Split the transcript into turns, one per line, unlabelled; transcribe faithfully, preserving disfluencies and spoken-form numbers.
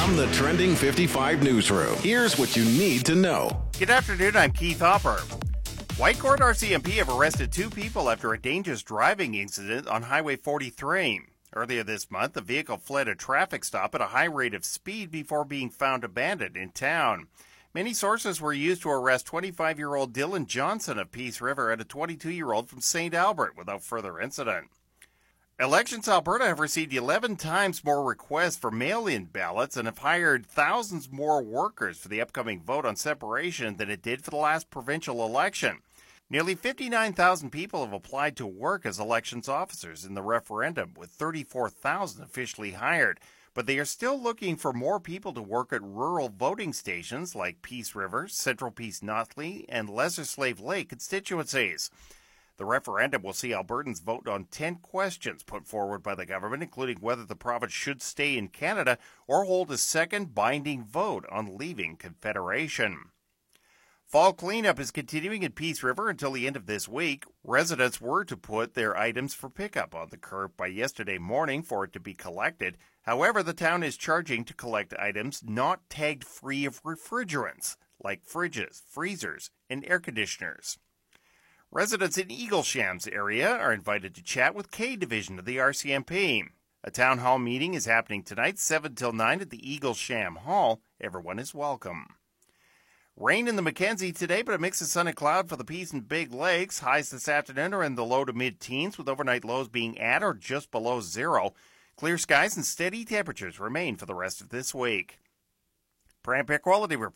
From the Trending fifty-five newsroom, here's what you need to know.
Good afternoon, I'm Keith Hopper. Whitecourt R C M P have arrested two people after a dangerous driving incident on Highway forty-three. Earlier this month, the vehicle fled a traffic stop at a high rate of speed before being found abandoned in town. Many sources were used to arrest twenty-five-year-old Dylan Johnson of Peace River and a twenty-two-year-old from Saint Albert without further incident. Elections Alberta have received eleven times more requests for mail-in ballots and have hired thousands more workers for the upcoming vote on separation than it did for the last provincial election. Nearly fifty-nine thousand people have applied to work as elections officers in the referendum, with thirty-four thousand officially hired. But they are still looking for more people to work at rural voting stations like Peace River, Central Peace Notley, and Lesser Slave Lake constituencies. The referendum will see Albertans vote on ten questions put forward by the government, including whether the province should stay in Canada or hold a second binding vote on leaving Confederation. Fall cleanup is continuing in Peace River until the end of this week. Residents were to put their items for pickup on the curb by yesterday morning for it to be collected. However, the town is charging to collect items not tagged free of refrigerants, like fridges, freezers, and air conditioners. Residents in Eaglesham's area are invited to chat with K Division of the R C M P. A town hall meeting is happening tonight, seven till nine at the Eaglesham Hall. Everyone is welcome. Rain in the Mackenzie today, but a mix of sun and cloud for the Peace and Big Lakes. Highs this afternoon are in the low to mid-teens, with overnight lows being at or just below zero. Clear skies and steady temperatures remain for the rest of this week. Brand Pick Quality Report.